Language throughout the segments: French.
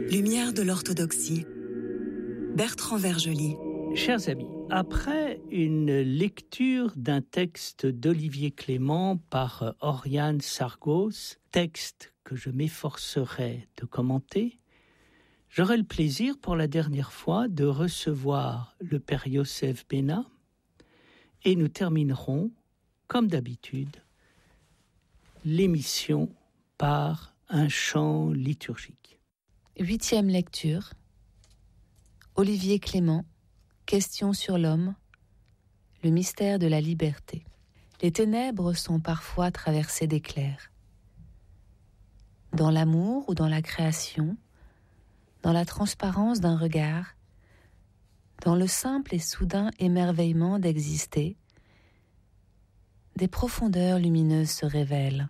Lumière de l'orthodoxie. Bertrand Vergely. Chers amis, après une lecture d'un texte d'Olivier Clément par Oriane Sargos, texte que je m'efforcerai de commenter, j'aurai le plaisir pour la dernière fois de recevoir le Père Yosef Bena et nous terminerons, comme d'habitude, l'émission par un chant liturgique. 8e lecture. Olivier Clément, Questions sur l'homme, le mystère de la liberté. Les ténèbres sont parfois traversées d'éclairs. Dans l'amour ou dans la création, dans la transparence d'un regard, dans le simple et soudain émerveillement d'exister, des profondeurs lumineuses se révèlent.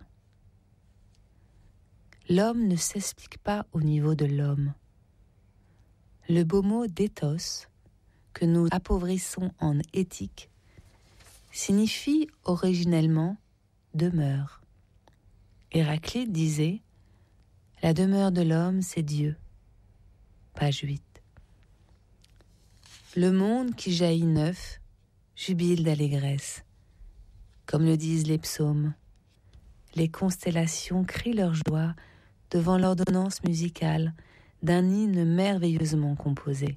L'homme ne s'explique pas au niveau de l'homme. Le beau mot d'éthos, que nous appauvrissons en éthique, signifie originellement demeure. Héraclite disait « La demeure de l'homme, c'est Dieu ». Page 8. Le monde qui jaillit neuf jubile d'allégresse. Comme le disent les psaumes, les constellations crient leur joie devant l'ordonnance musicale d'un hymne merveilleusement composé.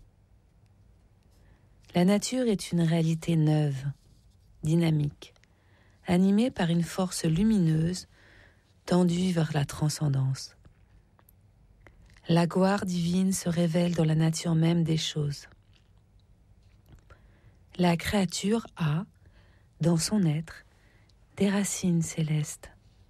La nature est une réalité neuve, dynamique, animée par une force lumineuse tendue vers la transcendance. La gloire divine se révèle dans la nature même des choses. La créature a, dans son être, des racines célestes.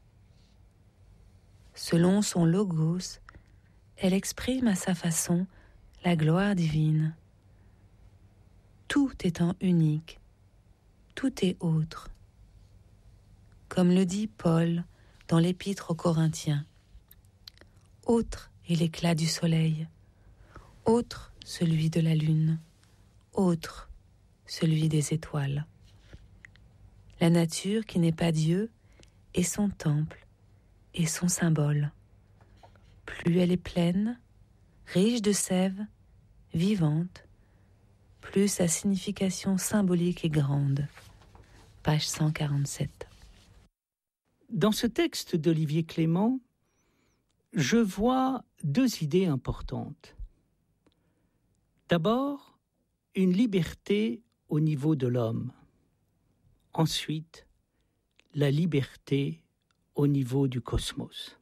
Selon son logos, elle exprime à sa façon la gloire divine. Tout étant unique, tout est autre. Comme le dit Paul dans l'Épître aux Corinthiens, autre est l'éclat du soleil, autre celui de la lune, autre celui des étoiles. La nature qui n'est pas Dieu est son temple et son symbole. Plus elle est pleine, riche de sève, vivante, plus sa signification symbolique est grande. Page 147. Dans ce texte d'Olivier Clément, je vois deux idées importantes. D'abord, une liberté au niveau de l'homme. Ensuite, la liberté au niveau du cosmos.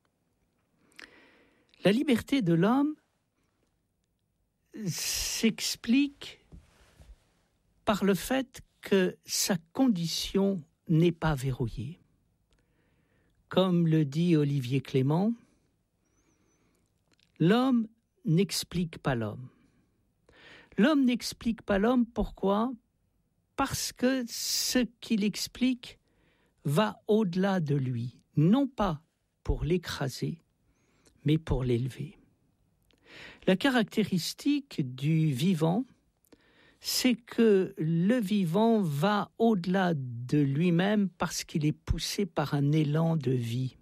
La liberté de l'homme s'explique par le fait que sa condition n'est pas verrouillée. Comme le dit Olivier Clément, l'homme n'explique pas l'homme. L'homme n'explique pas l'homme, pourquoi ? Parce que ce qu'il explique va au-delà de lui, non pas pour l'écraser, mais pour l'élever. La caractéristique du vivant, c'est que le vivant va au-delà de lui-même parce qu'il est poussé par un élan de vie.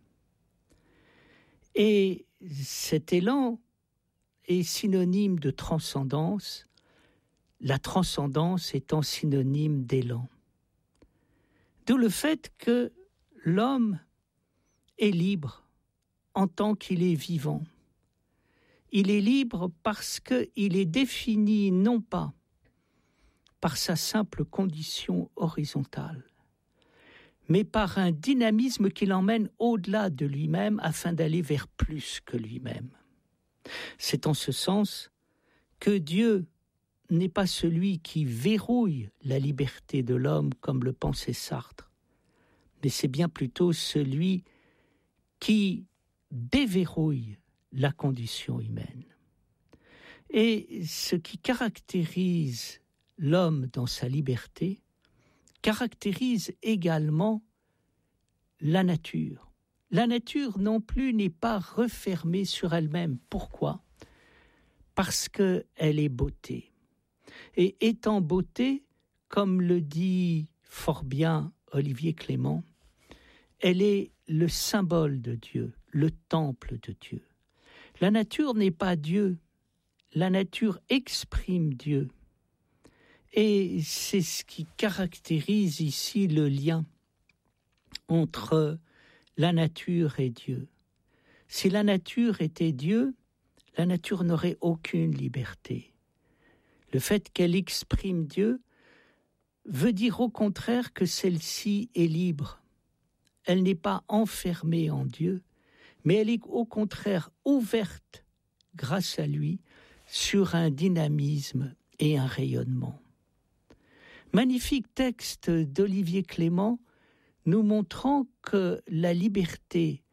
Et cet élan est synonyme de transcendance, la transcendance étant synonyme d'élan. D'où le fait que l'homme est libre en tant qu'il est vivant. Il est libre parce qu'il est défini non pas par sa simple condition horizontale, mais par un dynamisme qui l'emmène au-delà de lui-même afin d'aller vers plus que lui-même. C'est en ce sens que Dieu n'est pas celui qui verrouille la liberté de l'homme comme le pensait Sartre, mais c'est bien plutôt celui qui déverrouille la condition humaine. Et ce qui caractérise l'homme dans sa liberté caractérise également la nature. La nature non plus n'est pas refermée sur elle-même. Pourquoi ? Parce qu'elle est beauté. Et étant beauté, comme le dit fort bien Olivier Clément, elle est le symbole de Dieu, le temple de Dieu. La nature n'est pas Dieu. La nature exprime Dieu. Et c'est ce qui caractérise ici le lien entre la nature et Dieu. Si la nature était Dieu, la nature n'aurait aucune liberté. Le fait qu'elle exprime Dieu veut dire au contraire que celle-ci est libre. Elle n'est pas enfermée en Dieu, mais elle est au contraire ouverte, grâce à lui, sur un dynamisme et un rayonnement. Magnifique texte d'Olivier Clément, nous montrant que la liberté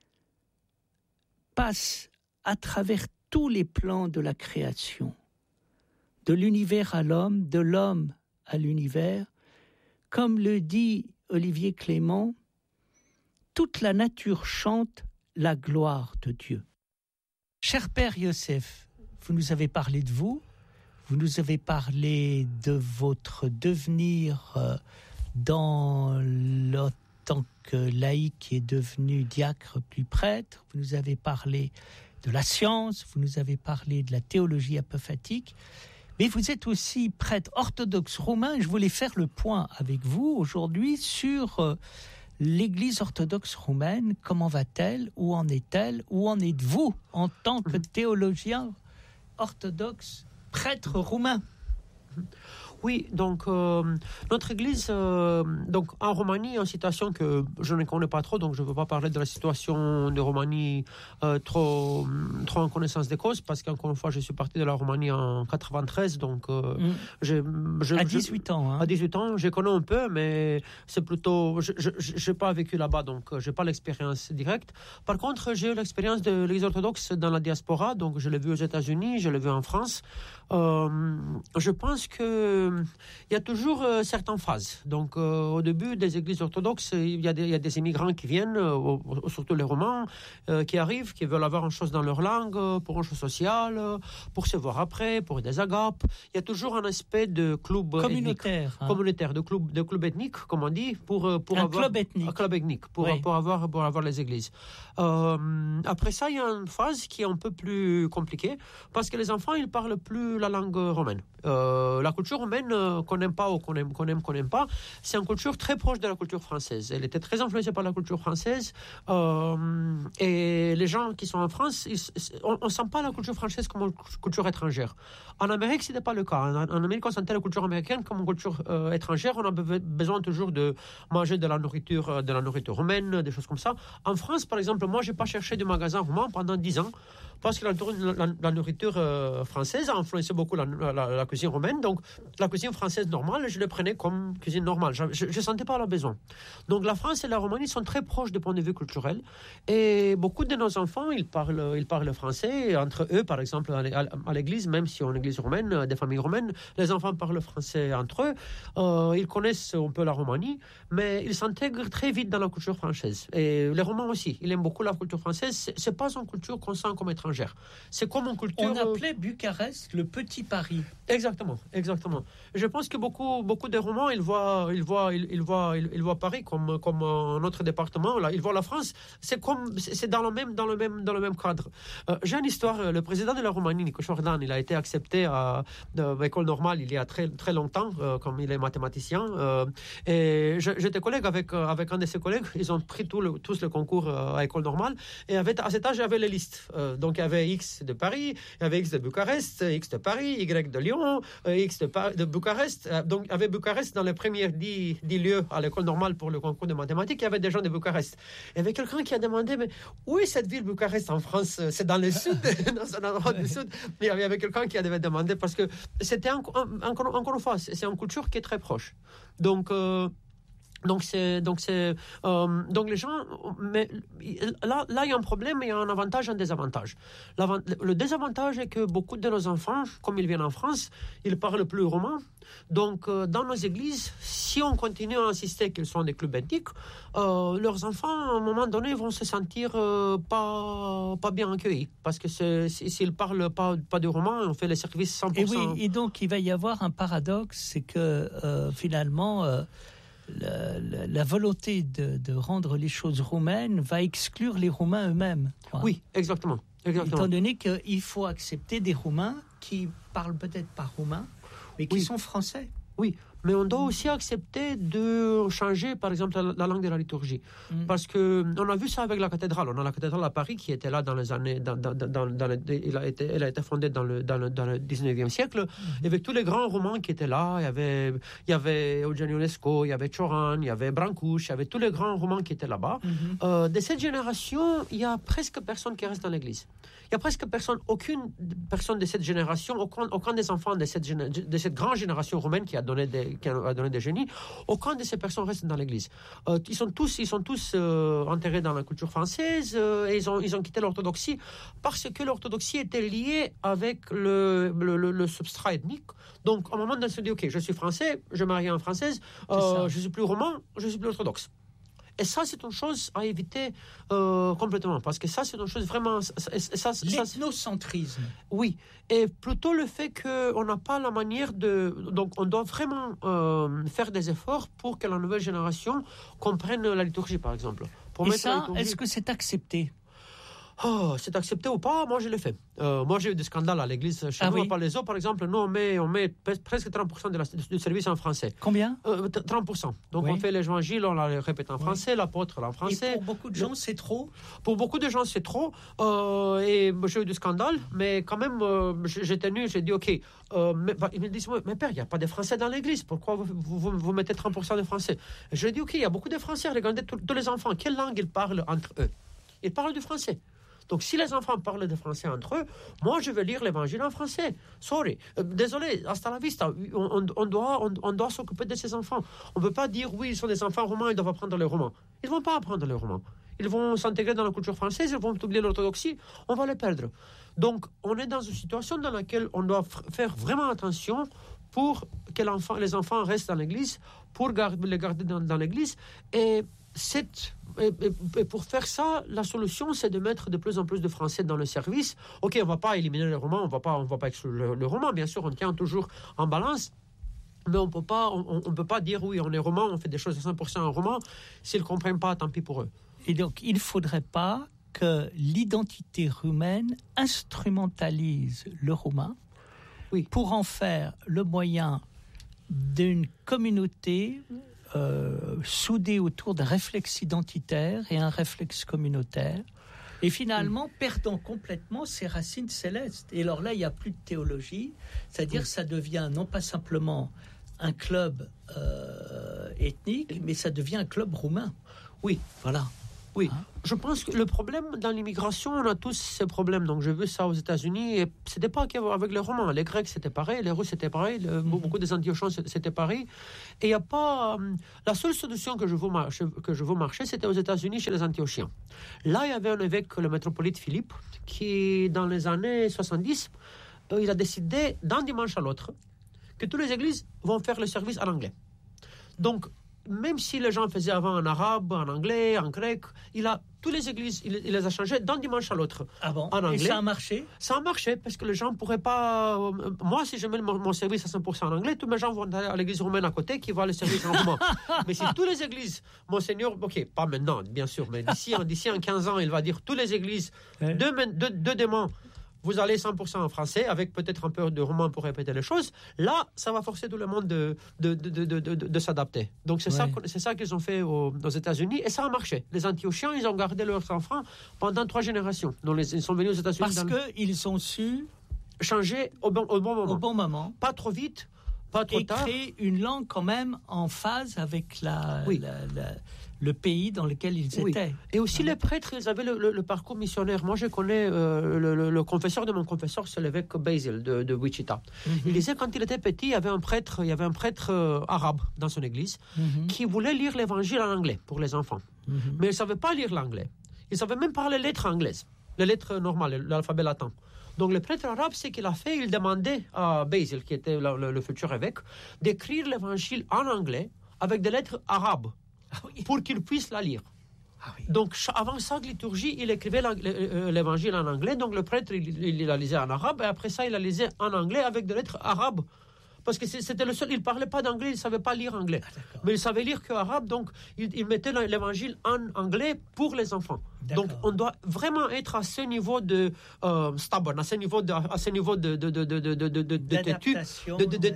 passe à travers tous les plans de la création, de l'univers à l'homme, de l'homme à l'univers. Comme le dit Olivier Clément, toute la nature chante la gloire de Dieu. Cher Père Yosef, vous nous avez parlé de vous, vous nous avez parlé de votre devenir dans tant que laïc qui est devenu diacre puis prêtre, vous nous avez parlé de la science, vous nous avez parlé de la théologie apophatique, mais vous êtes aussi prêtre orthodoxe roumain. Je voulais faire le point avec vous aujourd'hui sur l'Église orthodoxe roumaine. Comment va-t-elle? Où en est-elle? Où en êtes-vous en tant que théologien orthodoxe, prêtre roumain? Oui, donc notre Église, donc en Roumanie, en situation que je ne connais pas trop, donc je ne veux pas parler de la situation de Roumanie trop en connaissance des causes, parce qu'encore une fois, je suis parti de la Roumanie en 93, donc à 18 ans. Hein. À 18 ans, je connais un peu, mais c'est plutôt, je n'ai pas vécu là-bas, donc je n'ai pas l'expérience directe. Par contre, j'ai eu l'expérience de l'Église orthodoxe dans la diaspora, donc je l'ai vu aux États-Unis, je l'ai vu en France. Je pense que il y a toujours certaines phases. Donc, au début des églises orthodoxes, il y a des immigrants qui viennent, surtout les Romains, qui arrivent, qui veulent avoir une chose dans leur langue, pour une chose sociale, pour se voir après, pour des agapes. Il y a toujours un aspect de club communautaire, ethnique, communautaire, de club ethnique, comme on dit, pour avoir club ethnique. Un club ethnique, pour avoir les églises. Après ça, il y a une phase qui est un peu plus compliquée, parce que les enfants, ils parlent plus la langue romaine. La culture romaine, qu'on n'aime pas ou qu'on aime pas, c'est une culture très proche de la culture française. Elle était très influencée par la culture française, et les gens qui sont en France, on ne sent pas la culture française comme une culture étrangère. En Amérique, ce n'était pas le cas. En Amérique, on sentait la culture américaine comme une culture étrangère. On a besoin toujours de manger de la nourriture romaine, des choses comme ça. En France, par exemple, moi, je n'ai pas cherché de magasin roumain pendant 10 ans, parce que la nourriture française a influencé beaucoup la cuisine romaine. Donc, la cuisine française normale, je le prenais comme cuisine normale. Je ne sentais pas le besoin. Donc, la France et la Roumanie sont très proches du point de vue culturel. Et beaucoup de nos enfants, ils parlent français. Entre eux, par exemple, à l'église, même si on est une église romaine, des familles romaines, les enfants parlent français entre eux. Ils connaissent un peu la Roumanie, mais ils s'intègrent très vite dans la culture française. Et les Romains aussi, ils aiment beaucoup la culture française. Ce n'est pas une culture qu'on sent comme étrangère. C'est comme une culture... On appelait Bucarest le petit Paris. Exactement. Je pense que beaucoup de Romains, ils voient Paris comme un autre département. Là, ils voient la France. C'est dans le même cadre. J'ai une histoire. Le président de la Roumanie, Nico Jordan, il a été accepté à l'école normale il y a très très longtemps, comme il est mathématicien. Et j'étais collègue avec un de ses collègues. Ils ont pris tous le concours à l'école normale. Et à cet âge, j'avais les listes. Donc il y avait X de Paris, il y avait X de Bucarest, X de Paris, Y de Lyon, X de Bucarest. Donc il y avait Bucarest dans les premiers 10 lieux à l'école normale pour le concours de mathématiques. Il y avait des gens de Bucarest. Il y avait quelqu'un qui a demandé, mais où est cette ville Bucarest en France? C'est dans le sud, dans un endroit du sud. Il y avait quelqu'un qui avait demandé, parce que c'était encore une fois, c'est une culture qui est très proche. Donc les gens, mais là il y a un problème, il y a un avantage et un désavantage. Le désavantage est que beaucoup de nos enfants, comme ils viennent en France, ils parlent plus roumain. Donc dans nos églises, si on continue à insister qu'ils sont des clubs ethniques, leurs enfants à un moment donné vont se sentir pas bien accueillis, parce que s'ils parlent pas de roumain, on fait les services 100%. Et oui, et donc il va y avoir un paradoxe, c'est que finalement la volonté de rendre les choses roumaines va exclure les Roumains eux-mêmes. Oui, exactement. Étant donné qu'il faut accepter des Roumains qui parlent peut-être pas roumain, mais qui sont français. Oui, mais on doit aussi accepter de changer, par exemple, la langue de la liturgie. Parce qu'on a vu ça avec la cathédrale. On a la cathédrale à Paris qui était là dans les années... elle a été fondée dans le 19e siècle. Il y avait tous les grands romans qui étaient là. Il y avait Eugenio Ionesco, il y avait Cioran, il y avait Brancouche, il y avait tous les grands romans qui étaient là-bas. De cette génération, il y a presque personne qui reste dans l'église. Il y a presque aucune personne de cette génération, aucun des enfants de cette grande génération roumaine qui a donné des génies, aucun de ces personnes reste dans l'église. Ils sont tous enterrés dans la culture française et ils ont quitté l'orthodoxie parce que l'orthodoxie était liée avec le substrat ethnique. Donc, à un moment, on se dit, OK, je suis français, je marie en française, je suis plus roman, je suis plus orthodoxe. Et ça, c'est une chose à éviter complètement, parce que ça, c'est une chose vraiment... L'ethnocentrisme. Oui, et plutôt le fait qu'on n'a pas la manière de... Donc, on doit vraiment faire des efforts pour que la nouvelle génération comprenne la liturgie, par exemple. Et ça, est-ce que c'est accepté ? C'est accepté ou pas, moi je l'ai fait. Moi j'ai eu des scandales à l'église chez nous, à Palaiseau par exemple. Nous on met presque 30% du service en français. Combien 30%. Donc on fait l'évangile, on la répète en français, l'apôtre en français. Et pour beaucoup de gens c'est trop. Pour beaucoup de gens c'est trop. Et j'ai eu des scandales, mais quand même j'ai tenu, j'ai dit ok. Ils me disent mais père, il n'y a pas de français dans l'église, pourquoi vous mettez 30% de français? Je lui ai dit ok, il y a beaucoup de français, regardez tous les enfants, quelle langue ils parlent entre eux? Ils parlent du français. Donc, si les enfants parlent de français entre eux, moi, je vais lire l'évangile en français. Sorry. Désolé, hasta la vista. On doit s'occuper de ces enfants. On ne peut pas dire, oui, ils sont des enfants romains, ils doivent apprendre le roman. Ils ne vont pas apprendre le roman. Ils vont s'intégrer dans la culture française, ils vont oublier l'orthodoxie, on va les perdre. Donc, on est dans une situation dans laquelle on doit faire vraiment attention pour que les enfants restent dans l'église, pour les garder dans l'église. Et pour faire ça, la solution, c'est de mettre de plus en plus de français dans le service. Ok, on ne va pas éliminer le roman, on va pas exclure le roman, bien sûr, on tient toujours en balance. Mais on peut pas dire, oui, on est roman, on fait des choses à 100% en roman. S'ils ne comprennent pas, tant pis pour eux. Et donc, il ne faudrait pas que l'identité roumaine instrumentalise le roumain pour en faire le moyen d'une communauté soudés autour d'un réflexe identitaire et un réflexe communautaire, et finalement perdant complètement ses racines célestes. Et alors là, il n'y a plus de théologie, c'est-à-dire ça devient non pas simplement un club ethnique, mais ça devient un club roumain. Oui, voilà. Oui, je pense que le problème dans l'immigration, on a tous ces problèmes. Donc, j'ai vu ça aux États-Unis. Et c'était pas qu'avec les Romains. Les Grecs, c'était pareil. Les Russes, c'était pareil. Beaucoup des Antiochiens, c'était pareil. Et il n'y a pas... La seule solution que je veux marcher, c'était aux États-Unis, chez les Antiochiens. Là, il y avait un évêque, le métropolite Philippe, qui, dans les années 70, il a décidé, d'un dimanche à l'autre, que toutes les églises vont faire le service en anglais. Donc, même si les gens faisaient avant en arabe, en anglais, en grec, toutes les églises, il les a changées d'un dimanche à l'autre. Ah bon? En anglais. Et ça a marché? Ça a marché parce que les gens ne pourraient pas... Moi, si je mets mon service à 100% en anglais, tous mes gens vont aller à l'église roumaine à côté qui va le service en roumain. Mais si toutes les églises, Monseigneur, ok, pas maintenant, bien sûr, mais d'ici en 15 ans, il va dire toutes les églises, deux démons, vous allez 100% en français, avec peut-être un peu de roman pour répéter les choses. Là, ça va forcer tout le monde de s'adapter. Donc, c'est ça qu'ils ont fait aux États-Unis, et ça a marché. Les Antiochiens, ils ont gardé leurs enfants pendant 3 générations. Donc, ils sont venus aux États-Unis. Parce qu'ils ont su changer au bon moment. Au bon moment. Pas trop vite, pas trop tard. Et créer une langue quand même en phase avec le pays dans lequel ils étaient. Et aussi les prêtres, ils avaient le parcours missionnaire. Moi, je connais le confesseur de mon confesseur, c'est l'évêque Basil de Wichita. Il disait quand il était petit, il y avait un prêtre arabe dans son église qui voulait lire l'évangile en anglais pour les enfants. Mais il ne savait pas lire l'anglais. Il ne savait même pas les lettres anglaises, les lettres normales, l'alphabet latin. Donc, le prêtre arabe, ce qu'il a fait, il demandait à Basil, qui était le futur évêque, d'écrire l'évangile en anglais avec des lettres arabes. Pour qu'il puisse la lire. Donc, avant chaque liturgie, il écrivait l'évangile en anglais. Donc, le prêtre, il la lisait en arabe. Et après ça, il la lisait en anglais avec des lettres arabes. Parce que c'était le seul. Il ne parlait pas d'anglais, il ne savait pas lire anglais. Mais il savait lire que arabe. Donc, il mettait l'évangile en anglais pour les enfants. D'accord. Donc, on doit vraiment être à ce niveau de stubborn, à ce niveau de têtu, D'adaptation,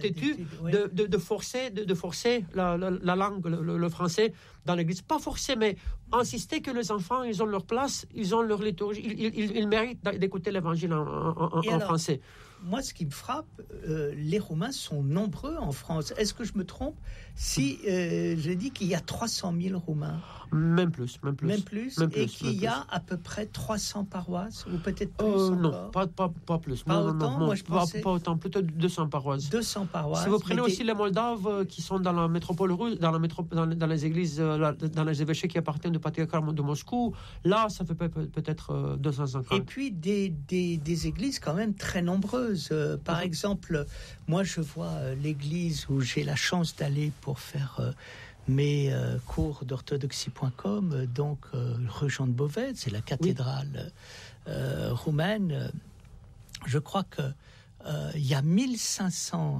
de forcer la langue, le français dans l'église. Pas forcer, mais insister que les enfants, ils ont leur place, ils ont leur liturgie, ils méritent d'écouter l'évangile en français. Moi, ce qui me frappe, les Roumains sont nombreux en France. Est-ce que je me trompe si je dis qu'il y a 300 000 Roumains? Même plus. Et qu'il y a à peu près 300 paroisses, ou peut-être plus non, pas plus. Pas non, autant, non, moi je pensais... Pas autant, plutôt 200 paroisses. 200 paroisses. Si vous prenez aussi les Moldaves qui sont dans la métropole russe, dans les églises, dans les évêchés qui appartiennent du patriarcat de Moscou, là, ça fait peut-être 250. Et puis des églises quand même très nombreuses. Par exemple, moi je vois l'église où j'ai la chance d'aller pour faire mes cours d'orthodoxie.com, donc rue Jean de Beauvais, c'est la cathédrale roumaine. Je crois que il y a 1500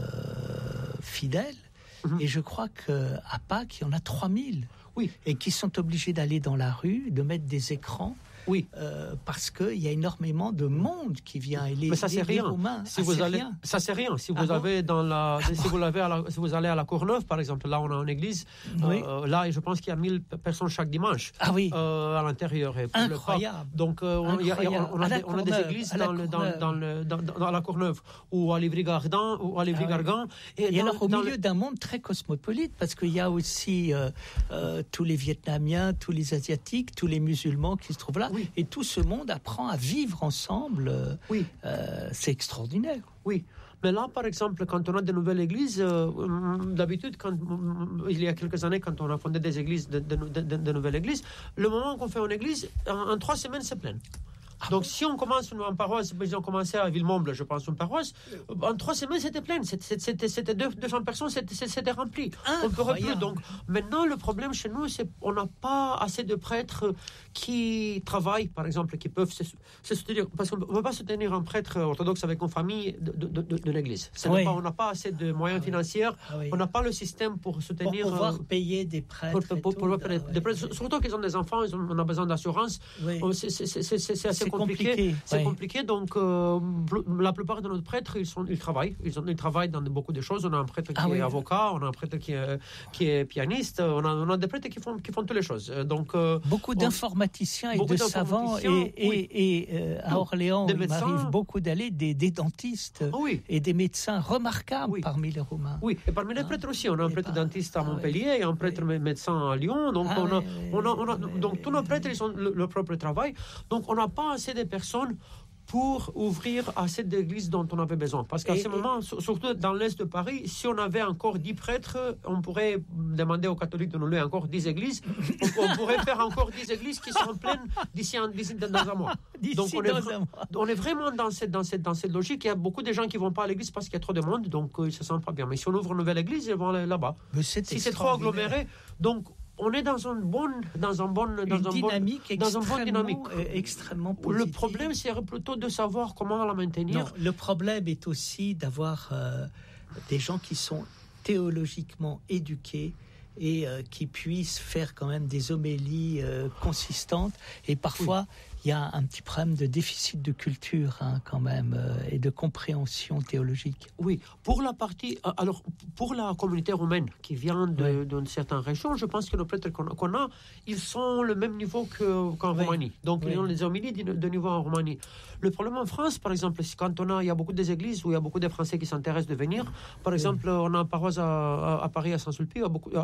fidèles, et je crois qu'à Pâques, il y en a 3000. Oui. Et qui sont obligés d'aller dans la rue, de mettre des écrans. Oui. Parce qu'il y a énormément de monde qui vient. Et mais ça, c'est rien. Romains, si vous allez, rien. Ça, c'est rien. Si vous avez si vous allez à la Courneuve, par exemple, là, on a une église. Oui. Là, je pense qu'il y a 1000 personnes chaque dimanche. Ah oui. À l'intérieur. Incroyable. Donc, on a des églises dans la Courneuve, ou à Livry-Gargan, Et alors, au milieu d'un monde très cosmopolite, parce qu'il y a aussi tous les Vietnamiens, tous les Asiatiques, tous les musulmans qui se trouvent là. Oui. Et tout ce monde apprend à vivre ensemble. Oui. C'est extraordinaire. Oui. Mais là, par exemple, quand on a de nouvelles églises, d'habitude, il y a quelques années, quand on a fondé des églises, de nouvelles églises, le moment qu'on fait une église, en 3 semaines, c'est plein. Donc, si on commence une paroisse, ils ont commencé à Villemomble, je pense, une paroisse, en 3 semaines, c'était plein. C'était 200 personnes, c'était rempli. On ne peut plus. Donc, maintenant, le problème chez nous, c'est qu'on n'a pas assez de prêtres qui travaillent, par exemple, qui peuvent se soutenir. Parce qu'on ne peut pas soutenir un prêtre orthodoxe avec une famille de l'église. On n'a pas assez de moyens financiers. On n'a pas le système pour soutenir. Pour pouvoir payer des prêtres. Des prêtres. Surtout qu'ils ont des enfants, on a besoin d'assurance. Oui. C'est assez compliqué. C'est compliqué. Donc, la plupart de nos prêtres, ils travaillent. Ils travaillent dans beaucoup de choses. On a un prêtre qui est avocat, on a un prêtre qui est pianiste, on a des prêtres qui font toutes les choses. Donc, beaucoup d'informaticiens et de savants. Et à Orléans, il m'arrive beaucoup d'aller des dentistes et des médecins remarquables parmi les Roumains. Oui, et parmi les prêtres aussi. On a un prêtre dentiste à Montpellier et un prêtre médecin à Lyon. Donc, donc tous nos prêtres, ils ont leur propre travail. Donc, on n'a pas assez de personnes pour ouvrir assez d'églises dont on avait besoin. Parce qu'à ce moment, surtout dans l'Est de Paris, si on avait encore 10 prêtres, on pourrait demander aux catholiques de nous louer encore 10 églises. On pourrait faire encore 10 églises qui sont pleines d'ici dans un mois. Donc on est vraiment dans cette logique. Il y a beaucoup de gens qui ne vont pas à l'église parce qu'il y a trop de monde, donc ils ne se sentent pas bien. Mais si on ouvre une nouvelle église, ils vont aller là-bas. Si c'est trop aggloméré, donc on est dans une dynamique extrêmement positive. Le problème, c'est plutôt de savoir comment la maintenir. Non, le problème est aussi d'avoir des gens qui sont théologiquement éduqués et qui puissent faire quand même des homélies consistantes. Et parfois, il y a un petit problème de déficit de culture quand même et de compréhension théologique. Oui, pour la communauté roumaine qui vient d'une certaine région, je pense que nos prêtres qu'on a, ils sont le même niveau qu'en Roumanie. Donc, ils ont les homélies de niveau en Roumanie. Le problème en France, par exemple, c'est quand il y a beaucoup d'églises où il y a beaucoup de Français qui s'intéressent de venir. Par exemple, on a une paroisse à Paris, à Saint-Sulpice,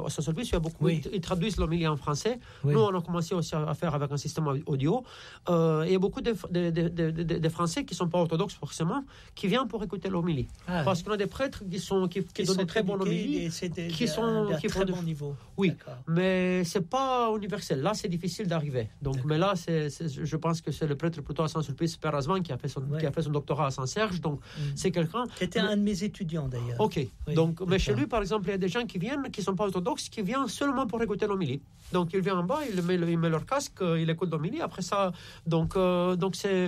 ils traduisent l'homélie en français. Nous, on a commencé aussi à faire avec un système audio. Il y a beaucoup de Français qui ne sont pas orthodoxes forcément, qui viennent pour écouter l'homélie. Parce qu'on a des prêtres qui donnent des très bons homélies, qui font très bon niveau. Oui, mais ce n'est pas universel. Là, c'est difficile d'arriver. Donc, mais là, je pense que c'est le prêtre plutôt à Saint-Sulpice, Père Asvan, qui a fait son doctorat à Saint-Serge. Donc, c'est quelqu'un... C'était un de mes étudiants, d'ailleurs. OK. Donc, mais chez lui, par exemple, il y a des gens qui viennent, qui ne sont pas orthodoxes, qui viennent seulement pour écouter l'homélie. Donc, il vient en bas, il met leur casque, il écoute l'homélie. Après ça... Donc c'est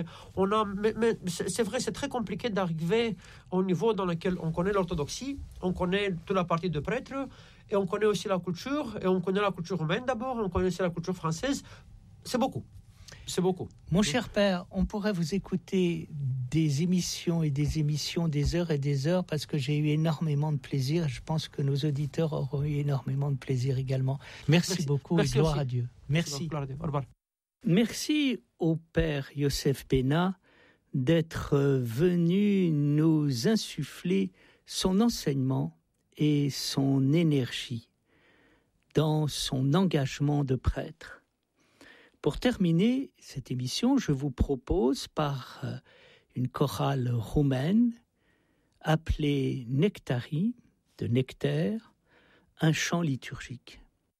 vrai, c'est très compliqué d'arriver au niveau dans lequel on connaît l'orthodoxie, on connaît toute la partie de prêtres, et on connaît aussi la culture, et on connaît la culture romaine d'abord, on connaît aussi la culture française. C'est beaucoup. C'est beaucoup. Mon cher père, on pourrait vous écouter des émissions et des émissions, des heures et des heures, parce que j'ai eu énormément de plaisir. Je pense que nos auditeurs auront eu énormément de plaisir également. Merci beaucoup. Merci et gloire aussi. à Dieu. Merci. Gloire à Dieu. Au revoir. Merci au père Yosef Bena d'être venu nous insuffler son enseignement et son énergie dans son engagement de prêtre. Pour terminer cette émission, je vous propose par une chorale roumaine appelée Nectarii, de nectaire, un chant liturgique.